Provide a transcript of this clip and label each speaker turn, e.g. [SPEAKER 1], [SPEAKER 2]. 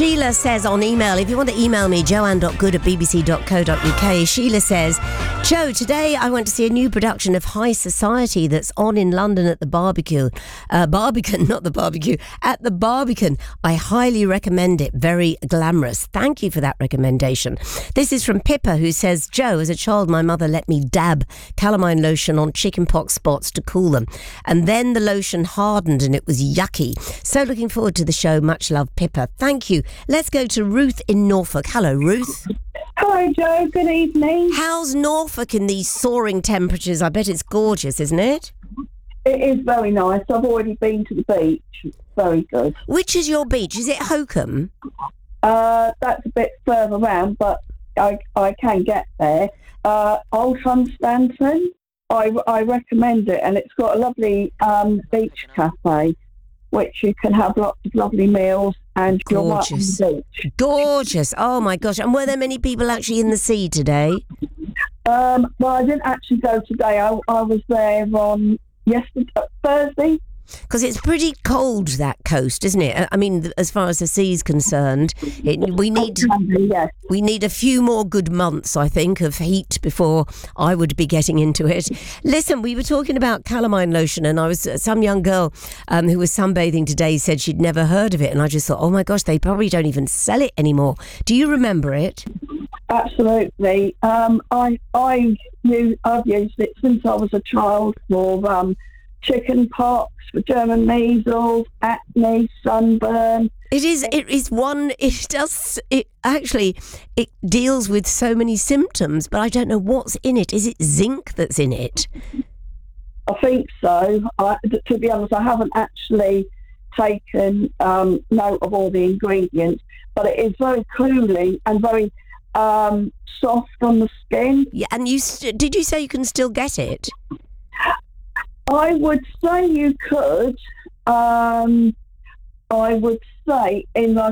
[SPEAKER 1] Sheila says on email, if you want to email me, joanne.good@bbc.co.uk. Sheila says, Joe, today I went to see a new production of High Society that's on in London at the Barbican, at the Barbican. I highly recommend it. Very glamorous. Thank you for that recommendation. This is from Pippa, who says, Joe, as a child, my mother let me dab calamine lotion on chickenpox spots to cool them. And then the lotion hardened and it was yucky. So looking forward to the show. Much love, Pippa. Thank you. Let's go to Ruth in Norfolk. Hello, Ruth.
[SPEAKER 2] Hello, Joe. Good evening.
[SPEAKER 1] How's Norfolk in these soaring temperatures? I bet it's gorgeous, isn't it?
[SPEAKER 2] It is very nice. I've already been to the beach. It's very good.
[SPEAKER 1] Which is your beach? Is it Hokum?
[SPEAKER 2] That's a bit further around, but I can get there. Old Hunstanton, I recommend it, and it's got a lovely beach cafe, which you can have lots of lovely meals, and you're right on the beach.
[SPEAKER 1] Gorgeous. Oh, my gosh. And were there many people actually in the sea today?
[SPEAKER 2] Well, I didn't actually go today. I was there on Thursday.
[SPEAKER 1] Because it's pretty cold, that coast, isn't it? I mean, as far as the sea's concerned, we need a few more good months, I think, of heat before I would be getting into it. Listen, we were talking about calamine lotion, and some young girl who was sunbathing today said she'd never heard of it, and I just thought, oh my gosh, they probably don't even sell it anymore. Do you remember it?
[SPEAKER 2] Absolutely. I've used it since I was a child for chicken pox, for German measles, acne, sunburn. It
[SPEAKER 1] deals with so many symptoms, but I don't know what's in it. Is it zinc that's in it?
[SPEAKER 2] I think so. To be honest, I haven't actually taken note of all the ingredients, but it is very cooling and very soft on the skin.
[SPEAKER 1] Yeah, and did you say you can still get it?
[SPEAKER 2] I would say you could. I would say in like